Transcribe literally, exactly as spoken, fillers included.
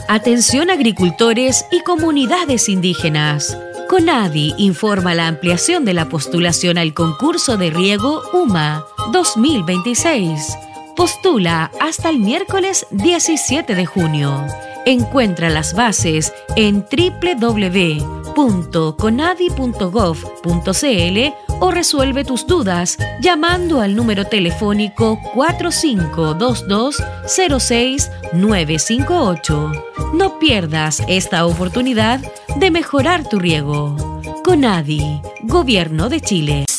Atención agricultores y comunidades indígenas. CONADI informa la ampliación de la postulación al concurso de riego U M A dos mil veintiséis. Postula hasta el miércoles diecisiete de junio. Encuentra las bases en doble u doble u doble u punto conadi punto gov punto cl o resuelve tus dudas llamando al número telefónico cuatro cinco dos dos cero seis nueve cinco ocho. No pierdas esta oportunidad de mejorar tu riego. CONADI, Gobierno de Chile.